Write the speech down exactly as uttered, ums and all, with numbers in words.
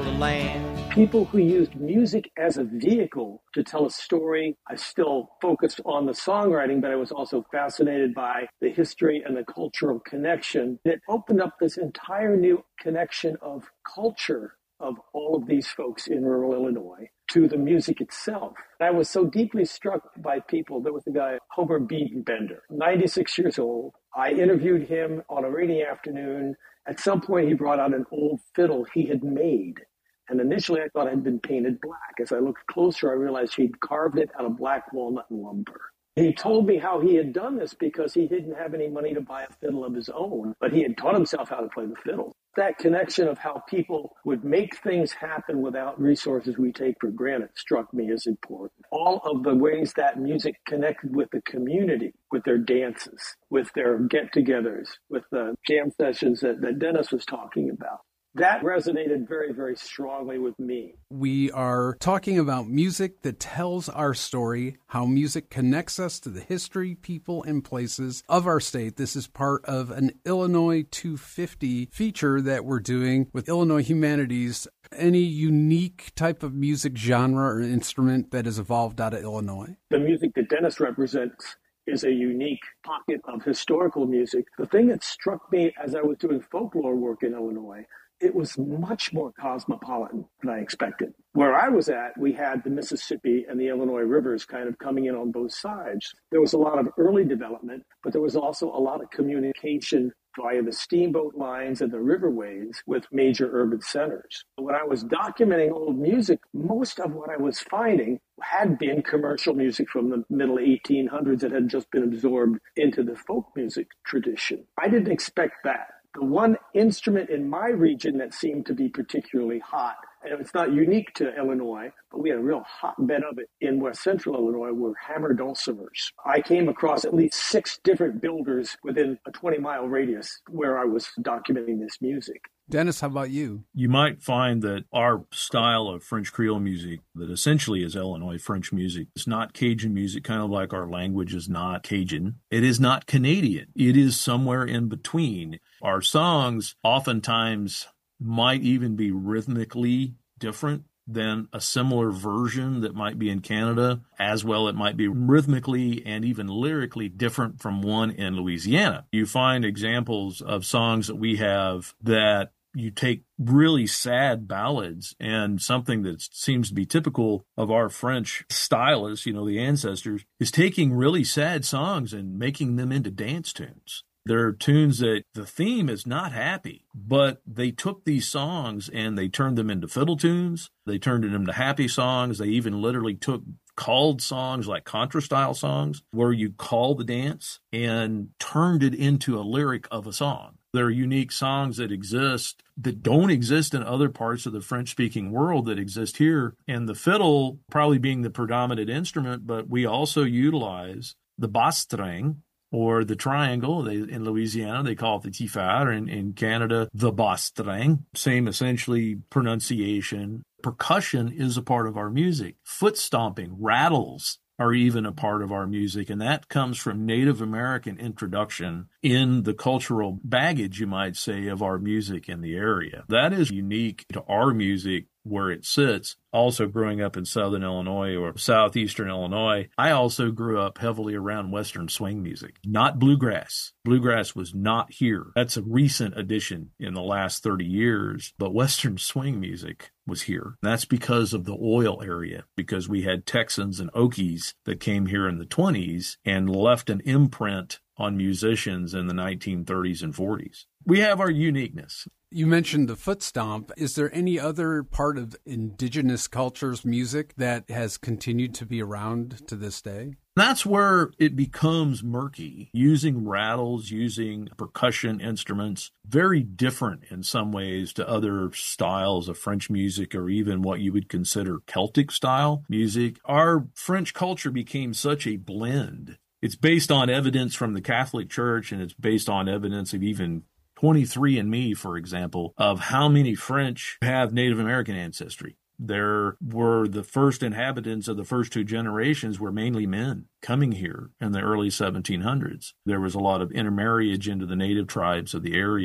the land. People who used music as a vehicle to tell a story. I still focused on the songwriting, but I was also fascinated by the history and the cultural connection. It opened up this entire new connection of culture of all of these folks in rural Illinois to the music itself. I was so deeply struck by people. There was a guy, Homer Biedenbender, ninety-six years old. I interviewed him on a rainy afternoon. At some point, he brought out an old fiddle he had made. And initially, I thought it had been painted black. As I looked closer, I realized he'd carved it out of black walnut lumber. He told me how he had done this because he didn't have any money to buy a fiddle of his own, but he had taught himself how to play the fiddle. That connection of how people would make things happen without resources we take for granted struck me as important. All of the ways that music connected with the community, with their dances, with their get-togethers, with the jam sessions that, that Dennis was talking about. That resonated very, very strongly with me. We are talking about music that tells our story, how music connects us to the history, people, and places of our state. This is part of an Illinois two fifty feature that we're doing with Illinois Humanities. Any unique type of music genre or instrument that has evolved out of Illinois? The music that Dennis represents is a unique pocket of historical music. The thing that struck me as I was doing folklore work in Illinois, it was much more cosmopolitan than I expected. Where I was at, we had the Mississippi and the Illinois rivers kind of coming in on both sides. There was a lot of early development, but there was also a lot of communication via the steamboat lines and the riverways with major urban centers. When I was documenting old music, most of what I was finding had been commercial music from the middle eighteen hundreds that had just been absorbed into the folk music tradition. I didn't expect that. The one instrument in my region that seemed to be particularly hot, and it's not unique to Illinois, but we had a real hotbed of it in west central Illinois, were hammer dulcimers. I came across at least six different builders within a twenty-mile radius where I was documenting this music. Dennis, how about you? You might find that our style of French Creole music that essentially is Illinois French music is not Cajun music, kind of like our language is not Cajun. It is not Canadian. It is somewhere in between. Our songs oftentimes might even be rhythmically different than a similar version that might be in Canada. As well, it might be rhythmically and even lyrically different from one in Louisiana. You find examples of songs that we have that you take really sad ballads and something that seems to be typical of our French stylists, you know, the ancestors, is taking really sad songs and making them into dance tunes. There are tunes that the theme is not happy, but they took these songs and they turned them into fiddle tunes. They turned them into happy songs. They even literally took called songs like contra-style songs where you call the dance and turned it into a lyric of a song. There are unique songs that exist that don't exist in other parts of the French-speaking world that exist here. And the fiddle probably being the predominant instrument, but we also utilize the basse string, or the triangle. They, in Louisiana, they call it the tifar. In, in Canada, the basse string. Same essentially pronunciation. Percussion is a part of our music. Foot stomping, rattles are even a part of our music, and that comes from Native American introduction in the cultural baggage, you might say, of our music in the area. That is unique to our music where it sits. Also growing up in southern Illinois or southeastern Illinois, I also grew up heavily around Western swing music, not bluegrass. Bluegrass was not here. That's a recent addition in the last thirty years, but Western swing music was here. That's because of the oil area, because we had Texans and Okies that came here in the twenties and left an imprint on musicians in the nineteen thirties and forties. We have our uniqueness. You mentioned the foot stomp. Is there any other part of indigenous culture's music that has continued to be around to this day? That's where it becomes murky. Using rattles, using percussion instruments, very different in some ways to other styles of French music or even what you would consider Celtic style music. Our French culture became such a blend. It's based on evidence from the Catholic Church, and it's based on evidence of even twenty-three and me, for example, of how many French have Native American ancestry. There were the first inhabitants of the first two generations were mainly men coming here in the early seventeen hundreds. There was a lot of intermarriage into the native tribes of the area.